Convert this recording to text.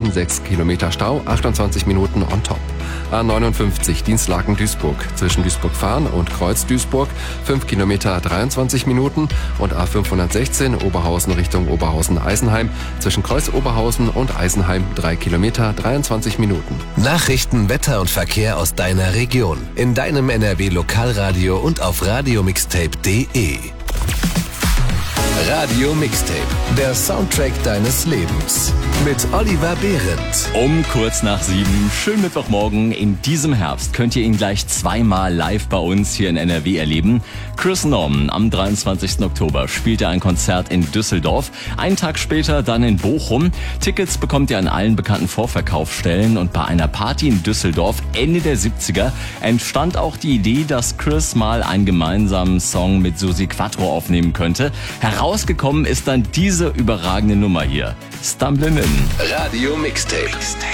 Minuten, 6 Kilometer Stau, 28 Minuten on top. A59 Dinslaken-Duisburg zwischen Duisburg-Fahren und Kreuz-Duisburg 5 Kilometer 23 Minuten und A516 Oberhausen Richtung Oberhausen-Eisenheim zwischen Kreuz-Oberhausen und Eisenheim 3 Kilometer 23 Minuten. Nachrichten, Wetter und Verkehr aus deiner Region in deinem NRW-Lokalradio und auf radiomixtape.de. Radio Mixtape, der Soundtrack deines Lebens. Mit Oliver Behrendt. Um kurz nach 7, schönen Mittwochmorgen. In diesem Herbst könnt ihr ihn gleich zweimal live bei uns hier in NRW erleben. Chris Norman am 23. Oktober spielt er ein Konzert in Düsseldorf. Einen Tag später dann in Bochum. Tickets bekommt ihr an allen bekannten Vorverkaufsstellen. Und bei einer Party in Düsseldorf Ende der 70er entstand auch die Idee, dass Chris mal einen gemeinsamen Song mit Susi Quatro aufnehmen könnte. Herausgekommen ist dann diese überragende Nummer hier. Stumblin' In. Radio Mixtape.